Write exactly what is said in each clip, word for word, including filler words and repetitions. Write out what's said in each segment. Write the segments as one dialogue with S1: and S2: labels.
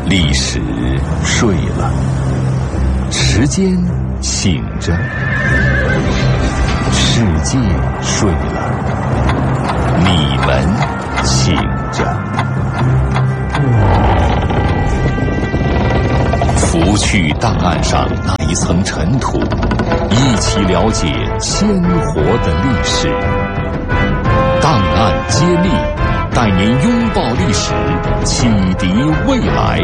S1: 历史睡了，时间醒着，世界睡了，你们醒着。拂去档案上那一层尘土，一起了解鲜活的历史。档案揭秘，带您拥抱历史，启迪未来。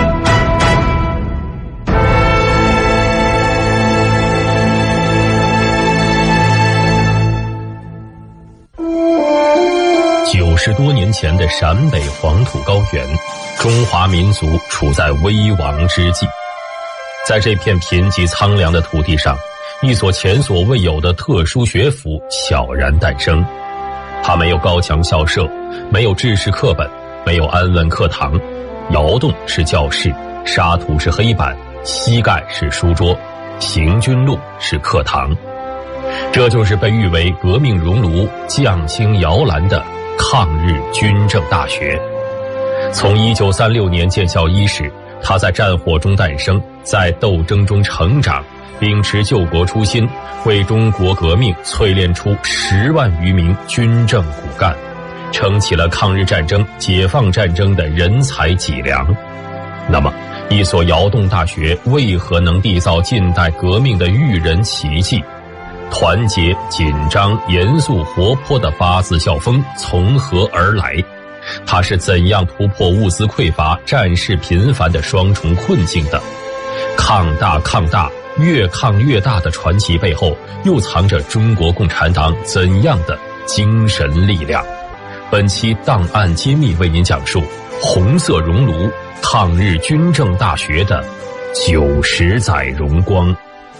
S2: 九十多年前的陕北黄土高原，中华民族处在危亡之际。在这片贫瘠苍凉的土地上，一所前所未有的特殊学府悄然诞生。它没有高墙校舍，没有制式课本，没有安稳课堂，窑洞是教室，沙土是黑板，膝盖是书桌，行军路是课堂。这就是被誉为革命熔炉、降清摇篮的抗日军政大学。从一九三六年建校伊始，他在战火中诞生，在斗争中成长，秉持救国初心，为中国革命淬炼出十万余名军政骨干，撑起了抗日战争、解放战争的人才脊梁。那么，一所窑洞大学为何能缔造近代革命的育人奇迹？团结、紧张、严肃、活泼的八字校风从何而来？它是怎样突破物资匮乏、战事频繁的双重困境的？抗大抗大，越抗越大的传奇背后，又藏着中国共产党怎样的精神力量？本期档案揭秘为您讲述红色熔炉抗日军政大学的九十载荣光。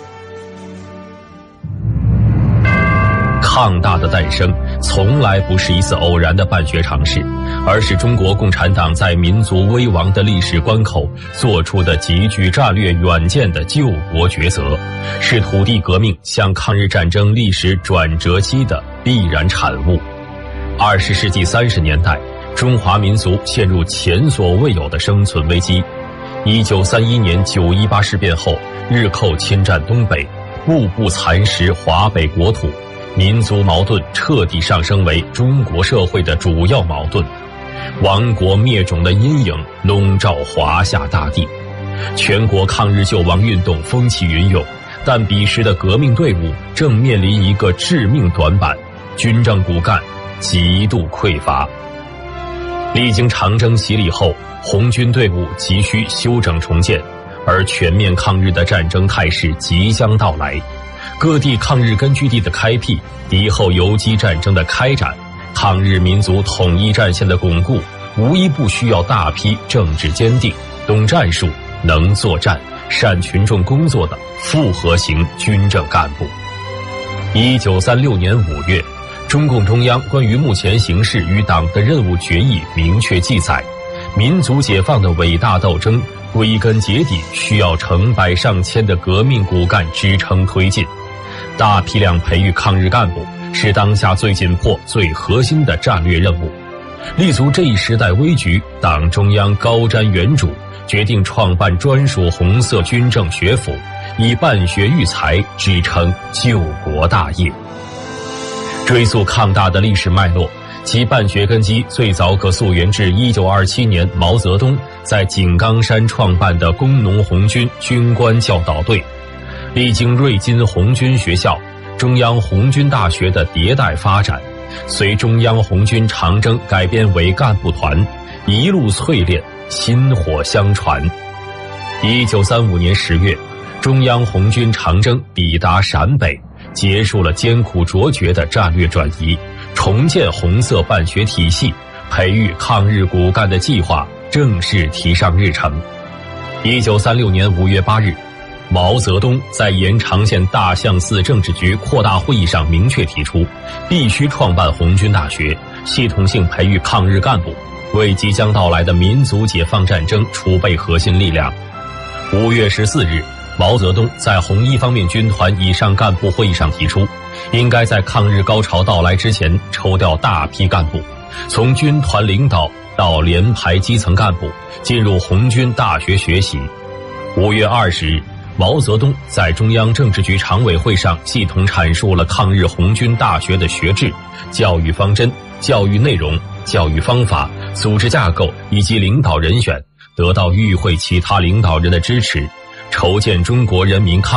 S2: 抗大的诞生从来不是一次偶然的办学尝试，而是中国共产党在民族危亡的历史关口做出的极具战略远见的救国抉择，是土地革命向抗日战争历史转折期的必然产物。二十世纪三十年代，中华民族陷入前所未有的生存危机。一九三一年九一八事变后，日寇侵占东北，步步蚕食华北国土，民族矛盾彻底上升为中国社会的主要矛盾，亡国灭种的阴影笼罩华夏大地。全国抗日救亡运动风起云涌，但彼时的革命队伍正面临一个致命短板，军政骨干极度匮乏。历经长征洗礼后，红军队伍急需休整重建，而全面抗日的战争态势即将到来。各地抗日根据地的开辟，敌后游击战争的开展，抗日民族统一战线的巩固，无一不需要大批政治坚定、懂战术、能作战、善群众工作的复合型军政干部。一九三六年五月，中共中央关于目前形势与党的任务决议明确记载，民族解放的伟大斗争归根结底需要成百上千的革命骨干支撑推进。大批量培育抗日干部是当下最紧迫、最核心的战略任务。立足这一时代危局，党中央高瞻远瞩，决定创办专属红色军政学府，以办学育才，支撑救国大业。追溯抗大的历史脉络，其办学根基最早可溯源至一九二七年毛泽东在井冈山创办的工农红军军官教导队。历经瑞金红军学校、中央红军大学的迭代发展，随中央红军长征改编为干部团，一路淬炼，薪火相传。一九三五年十月，中央红军长征抵达陕北，结束了艰苦卓绝的战略转移，重建红色办学体系，培育抗日骨干的计划正式提上日程。一九三六年五月八日，毛泽东在延长县大象寺政治局扩大会议上明确提出，必须创办红军大学，系统性培育抗日干部，为即将到来的民族解放战争储备核心力量。五月十四日，毛泽东在红一方面军团以上干部会议上提出，应该在抗日高潮到来之前抽调大批干部，从军团领导到连排基层干部，进入红军大学学习。五月二十日，毛泽东在中央政治局常委会上系统阐述了抗日红军大学的学制、教育方针、教育内容、教育方法、组织架构以及领导人选，得到与会其他领导人的支持，筹建中国人民抗